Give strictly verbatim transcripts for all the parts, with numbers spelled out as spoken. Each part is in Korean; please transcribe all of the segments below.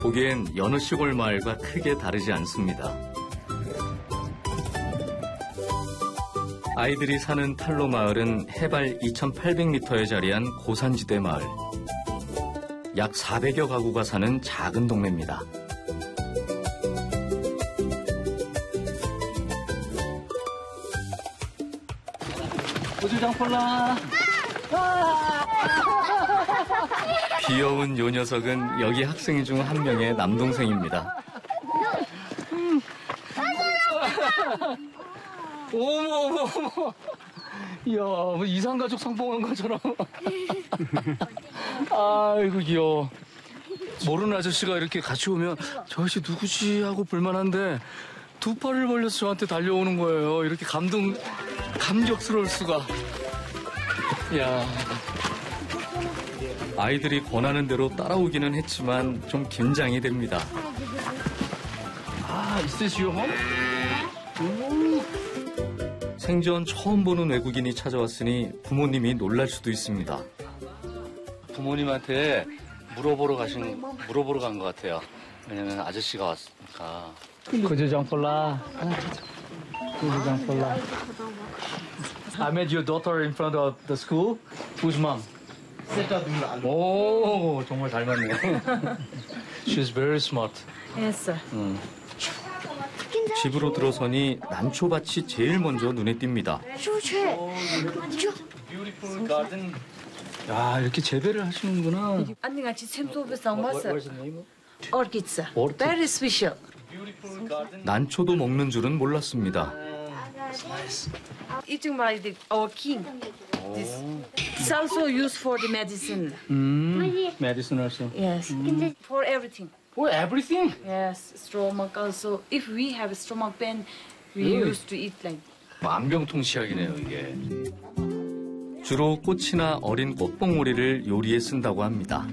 보기엔 여느 시골 마을과 크게 다르지 않습니다. 아이들이 사는 탈로 마을은 해발 이천팔백 미터에 자리한 고산지대 마을. 약 사백여 가구가 사는 작은 동네입니다. 우주장폴라. 귀여운 요 녀석은 여기 학생 중 한 명의 남동생입니다. 어머, 어머, 어머. 이야, 뭐 이상가족 성공한 것처럼. 아이고, 귀여워. 모르는 아저씨가 이렇게 같이 오면 저 아저씨 누구지 하고 볼만한데 두 팔을 벌려서 저한테 달려오는 거예요. 이렇게 감동, 감격스러울 수가. 이야. 아이들이 권하는 대로 따라오기는 했지만 좀 긴장이 됩니다. 아, is this your home? 생전 처음 보는 외국인이 찾아왔으니 부모님이 놀랄 수도 있습니다. 부모님한테 물어보러 가신, 물어보러 간 것 같아요. 왜냐면 아저씨가 왔으니까. 고조장폴라. 고조장폴라. I met your daughter in front of the school. Whose mom? 오, 정말 닮았네. She's very smart. Yes, sir. 음. 집으로 들어서니 난초밭이 제일 먼저 눈에 띕니다. Beautiful garden. 야, 이렇게 재배를 하시는구나. 안녕같이 샘소베상 What, 왔어. what's the name? Orchids. Orchid. Very special. Beautiful garden. 난초도 먹는 줄은 몰랐습니다. 이쪽 말이 our king. This. It's also used for the medicine. 음, medicine also. Yes. For everything. For everything? Yes, stomach also. If we have stomach pain, we Really? used to eat like. 만병통치약이네요, 이게. 주로 꽃이나 어린 꽃봉오리를 요리에 쓴다고 합니다.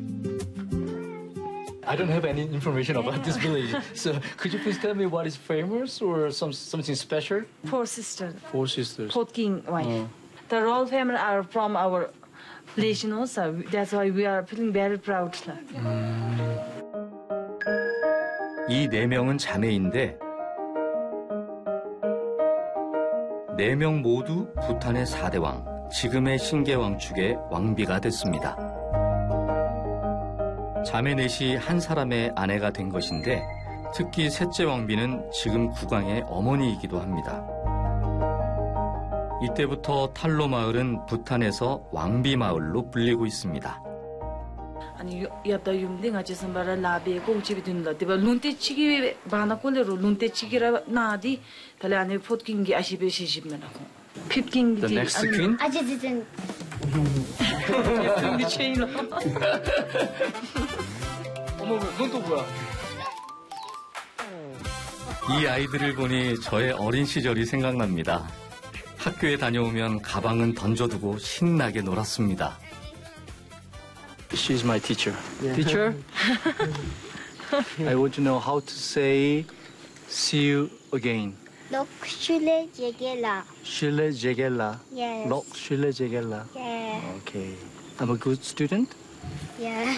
I don't have any information about this village. So could you please tell me what is famous or some something special? Four sisters. Four sisters. Fourth king wife. Oh. The royal family are from our village, you know, so that's why we are feeling very proud. Sir. 이 네 명은 자매인데 네 명 모두 부탄의 사대왕, 지금의 신계왕축의 왕비가 됐습니다. 자매 넷이 한 사람의 아내가 된 것인데 특히 셋째 왕비는 지금 국왕의 어머니이기도 합니다. 이때부터 탈로 마을은 부탄에서 왕비 마을로 불리고 있습니다. 아니 야다 юм딩아 지선바라 라베 공치비든다 데바 룬테치기 바나콜레로 룬테치기라 나디 달레 안에 포트킹기 아시베 시십면하고 핍킹기 The next queen? I just didn't. 핍킹기 체인로 어머, 그건 또 뭐야? 이 아이들을 보니 저의 어린 시절이 생각납니다. 학교에 다녀오면 가방은 던져두고 신나게 놀았습니다. She's my teacher. Teacher? I want to know how to say see you again. Lokshule Jegela. Shile Jegela. Yes. Lok Shile Jegela. Yeah. Okay. I'm a good student? Yeah.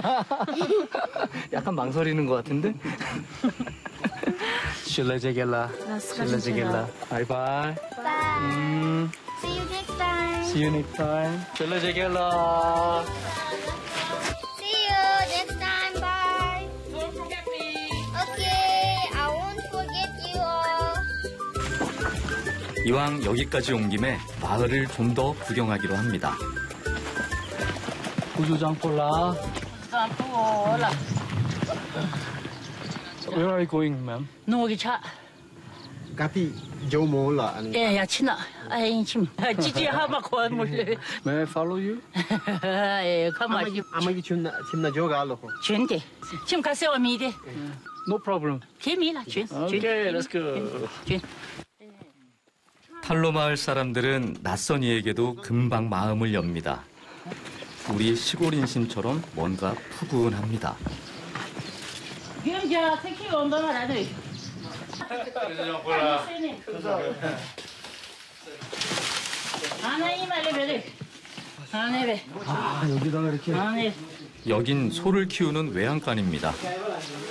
약간 망설이는 것 같은데? Shile Jegela. Shile Jegela. Bye bye. Bye. 음, See you next time. see you next time. Shile Jegela. See you next time. Bye. Don't forget me. Okay. I won't forget you all. 이왕 여기까지 온 김에 마을을 좀 더 구경하기로 합니다. 구조장폴라. 쌈포라 Where are you going, ma'am? 노기차 Kapi Jomo la ani. 예야 친아 아이 침 지지 하마 권 몰래 May I follow you? 예 가만히 Amagi amagi chimna chimna joga alo. 준대 침 가세요 미대 No problem. 개미라 준 Okay, let's go. 준 탈로 마을 사람들은 낯선 이에게도 금방 마음을 엽니다. 우리 시골 인심처럼 뭔가 푸근합니다. 경자 택시 온다면 안 돼. 하나님 말에 베리. 하나님. 아, 여기다가 이렇게. 하나님. 여긴 소를 키우는 외양간입니다.